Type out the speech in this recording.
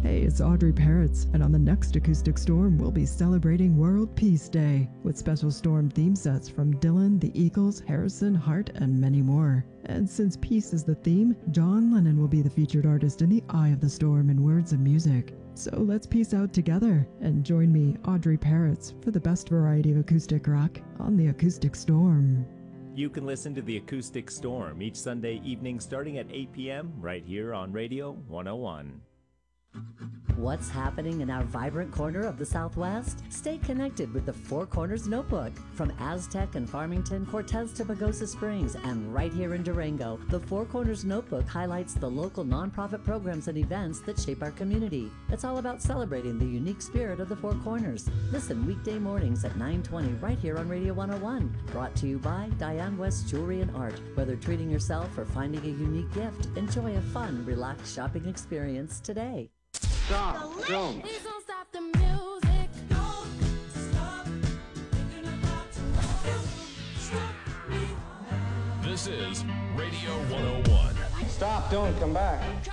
Hey, it's Audrey Parrots, and on the next Acoustic Storm, we'll be celebrating World Peace Day with special storm theme sets from Dylan, the Eagles, Harrison, Hart, and many more. And since peace is the theme, John Lennon will be the featured artist in the eye of the storm in words and music. So let's peace out together and join me, Audrey Parrots, for the best variety of acoustic rock on the Acoustic Storm. You can listen to the Acoustic Storm each Sunday evening starting at 8 p.m. right here on Radio 101. What's happening in our vibrant corner of the Southwest? Stay connected with the Four Corners Notebook. From Aztec and Farmington, Cortez to Pagosa Springs, and right here in Durango, the Four Corners Notebook highlights the local nonprofit programs and events that shape our community. It's all about celebrating the unique spirit of the Four Corners. Listen weekday mornings at 9:20 right here on Radio 101. Brought to you by Diane West Jewelry and Art. Whether treating yourself or finding a unique gift, enjoy a fun, relaxed shopping experience today. Stop, don't. Please don't stop the music. Don't stop thinking about tomorrow. Stop me. This is Radio 101. Stop, don't, come back.